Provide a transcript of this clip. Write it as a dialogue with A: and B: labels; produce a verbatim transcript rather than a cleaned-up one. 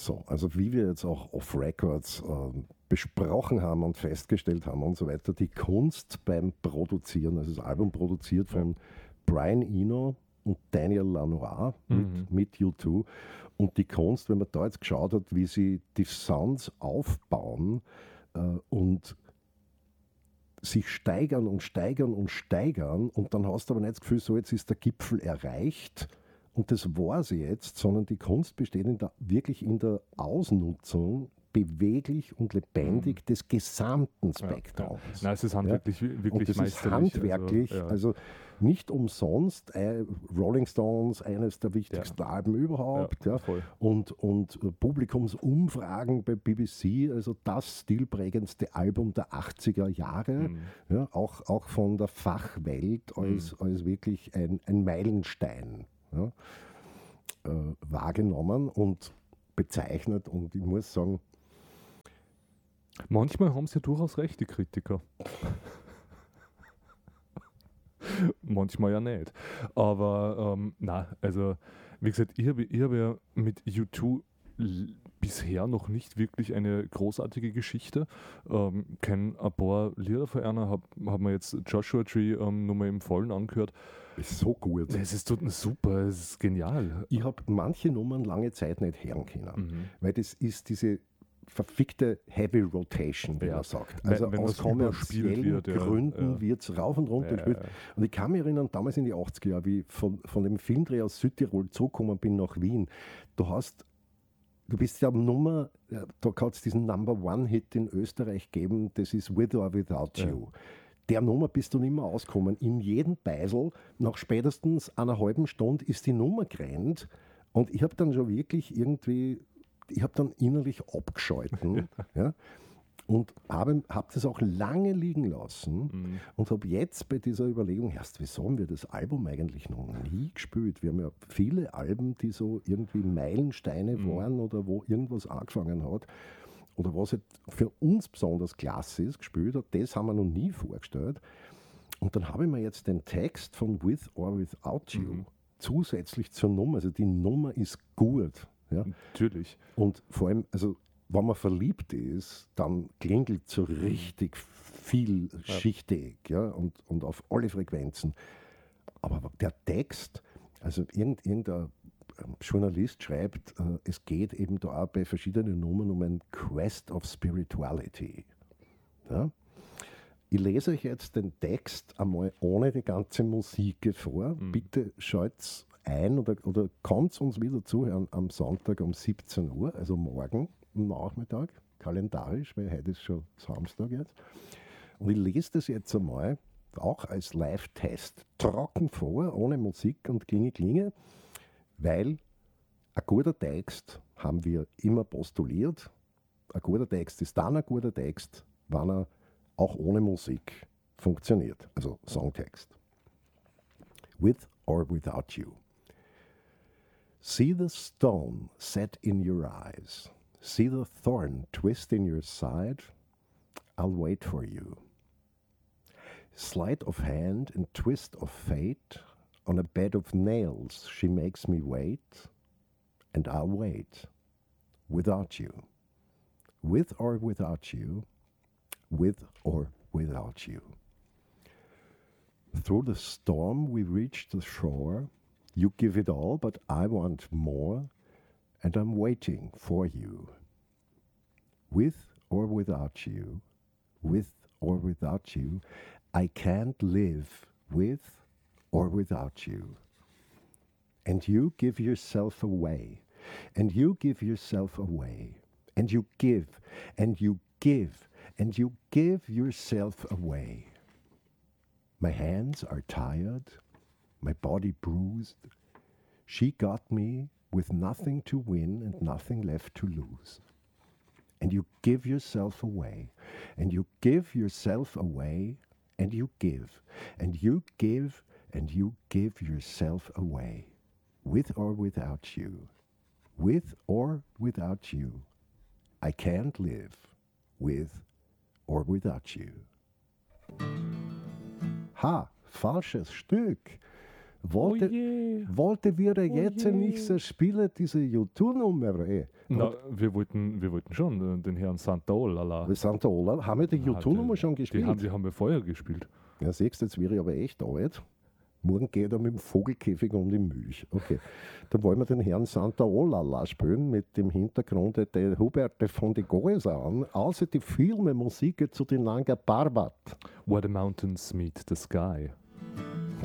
A: So, also wie wir jetzt auch off-Records äh, besprochen haben und festgestellt haben und so weiter, die Kunst beim Produzieren, also das Album produziert von ja. Brian Eno und Daniel Lanois mit, mhm. mit U zwei und die Kunst, wenn man da jetzt geschaut hat, wie sie die Sounds aufbauen äh, und sich steigern und steigern und steigern und dann hast du aber nicht das Gefühl, so jetzt ist der Gipfel erreicht und das war sie jetzt, sondern die Kunst besteht in der, wirklich in der Ausnutzung beweglich und lebendig mhm. des gesamten Spektrums.
B: Ja, ja. Nein, es ist handwerklich ja. wirklich
A: und das
B: meisterlich.
A: Ist handwerklich, also, ja. also nicht umsonst äh, Rolling Stones, eines der wichtigsten ja. Alben überhaupt. Ja, ja. Und, und äh, Publikumsumfragen bei B B C, also das stilprägendste Album der achtziger Jahre, mhm. ja, auch, auch von der Fachwelt als, mhm. als wirklich ein, ein Meilenstein ja, äh, wahrgenommen und bezeichnet. Und ich muss sagen,
B: manchmal haben sie ja durchaus recht, die Kritiker. Manchmal ja nicht. Aber ähm, nein, also wie gesagt, ich habe ich hab ja mit U zwei l- bisher noch nicht wirklich eine großartige Geschichte. Ähm, kenn ein paar Lieder von einer, habe hab mir jetzt Joshua Tree ähm, nochmal im Vollen angehört.
A: Ist so gut.
B: Es ist super, es ist genial.
A: Ich habe manche Nummern lange Zeit nicht hören können, mhm. weil das ist diese verfickte Heavy Rotation, wie ja. man sagt. Also
B: wenn, wenn
A: aus kommerziellen
B: wird,
A: Gründen
B: ja.
A: wird es rauf und runter
B: ja,
A: gespielt.
B: Ja, ja.
A: Und ich kann mich erinnern, damals in die achtziger Jahre, wie ich von, von dem Filmdreh aus Südtirol zurückgekommen bin nach Wien, du hast, du bist ja am Nummer, da kann es diesen Number One Hit in Österreich geben, das ist With or Without
B: ja.
A: You. Der Nummer bist du nicht mehr ausgekommen. In jedem Beisel, nach spätestens einer halben Stunde ist die Nummer gerannt und ich habe dann schon wirklich irgendwie ich habe dann innerlich abgeschalten ja, und habe hab das auch lange liegen lassen mhm. und habe jetzt bei dieser Überlegung, erst wieso haben wir das Album eigentlich noch nie gespielt? Wir haben ja viele Alben, die so irgendwie Meilensteine mhm. waren oder wo irgendwas angefangen hat oder was halt für uns besonders klasse ist, gespielt hat, das haben wir noch nie vorgestellt. Und dann habe ich mir jetzt den Text von With or Without You mhm. zusätzlich zur Nummer, also die Nummer ist gut. Ja?
B: Natürlich.
A: Und vor allem, also wenn man verliebt ist, dann klingelt so richtig vielschichtig ja? und, und auf alle Frequenzen. Aber der Text, also irgend, irgendein Journalist schreibt, äh, es geht eben da auch bei verschiedenen Nummern um ein Quest of Spirituality. Ja? Ich lese euch jetzt den Text einmal ohne die ganze Musik vor. Mhm. Bitte schaut ein oder, oder kommt uns wieder zuhören am Sonntag um siebzehn Uhr, also morgen am Nachmittag, kalendarisch, weil heute ist schon Samstag jetzt. Und ich lese das jetzt einmal, auch als Live-Test, trocken vor, ohne Musik und Klinge, Klinge, weil ein guter Text haben wir immer postuliert. Ein guter Text ist dann ein guter Text, wenn er auch ohne Musik funktioniert, also Songtext. With or without you. See the stone set in your eyes. See the thorn twist in your side. I'll wait for you. Sleight of hand and twist of fate. On a bed of nails she makes me wait. And I'll wait. Without you. With or without you. With or without you. Through the storm we reach the shore. You give it all, but I want more, and I'm waiting for you. With or without you, with or without you, I can't live with or without you. And you give yourself away, and you give yourself away, and you give, and you give, and you give yourself away. My hands are tired, my body bruised. She got me with nothing to win and nothing left to lose. And you give yourself away, and you give yourself away, and you give, and you give, and you give yourself away, with or without you, with or without you. I can't live with or without you. Ha, falsches Stück. Wollte,
B: oh je.
A: wollte wir
B: Oh
A: jetzt
B: je.
A: nicht so spielen, diese YouTube-Nummer? Eh.
B: Na, wir wollten, wir wollten schon äh, den Herrn Santa Olala.
A: Wir sind da alle, haben wir die
B: Na,
A: YouTube-Nummer
B: die-
A: schon
B: Die
A: gespielt?
B: haben, die haben wir vorher gespielt.
A: Ja, siehst du, jetzt wäre ich aber echt alt. Morgen geht er mit dem Vogelkäfig um die Milch. Okay. Dann wollen wir den Herrn Santa Olala spielen mit dem Hintergrund der Hubert von de Goes an. Also die Filme Musik zu den Nanga Parbat.
B: Where the mountains meet the sky.